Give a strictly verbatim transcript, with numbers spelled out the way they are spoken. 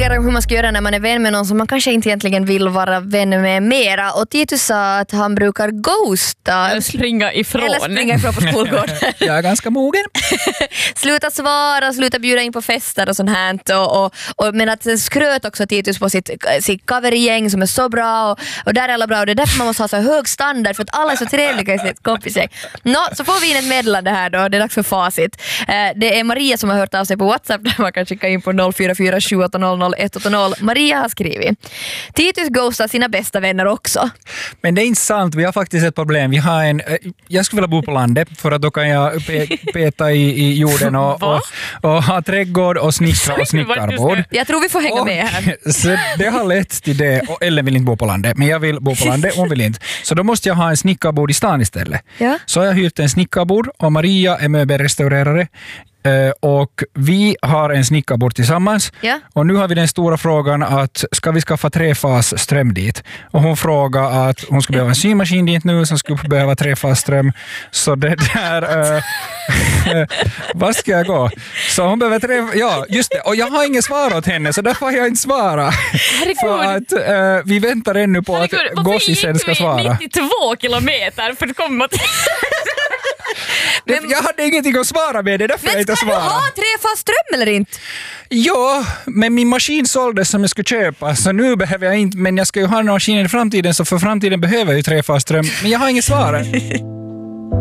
fundera hur man ska göra när man är vän med någon som man kanske inte egentligen vill vara vän med mera. Och Titus sa att han brukar ghosta. Eller springa ifrån. Eller springa ifrån på skolgården. Jag är ganska mogen. Sluta svara, sluta bjuda in på fester och sånt här. Och, och, och, men att skröt också Titus på sitt, sitt covergäng som är så bra. Och, och där är alla bra. Och det är därför man måste ha så hög standard. För att alla är så trevliga i sitt kompisgäng. Nå, så får vi in ett meddelande här då. Det är dags för facit. Eh, det är Maria som har hört av sig på WhatsApp. Där man kan skicka in på noll fyra fyra sju åtta noll noll ett åtta noll. Maria har skrivit: Titus ghostar sina bästa vänner också. Men det är inte sant, vi har faktiskt ett problem. Vi har en, jag skulle vilja bo på landet för att då kan jag pe- peta i, i jorden och, och, och ha trädgård och snickra och snickarbord. Jag tror vi får hänga och, med här. Så det har lett till det. Och Ellen vill inte bo på landet, men jag vill bo på landet, hon vill inte. Så då måste jag ha en snickarbord i stan istället. Ja. Så jag har hyrt en snickarbord och Maria är möbelrestaurerare. Uh, och vi har en snickarbord tillsammans. Ja. Och nu har vi den stora frågan att ska vi skaffa trefas ström dit? Och hon frågar att hon ska behöva en symaskin dit nu som skulle behöva trefas ström. Så det där... Uh, vad ska jag gå? Så hon behöver trefas... Ja, just det. Och jag har ingen svar åt henne så därför har jag inte svara. För att uh, vi väntar ännu på Herregud, att gossisen ska svara. nittiotvå kilometer för att komma till... Men, jag hade ingenting att svara med, det är därför Men jag inte ska svarar. du ha trefast ström eller inte? Ja, men min maskin såldes som jag skulle köpa, så nu behöver jag inte, men jag ska ju ha en maskin i framtiden, så för framtiden behöver jag ju trefast ström, men jag har inget svar.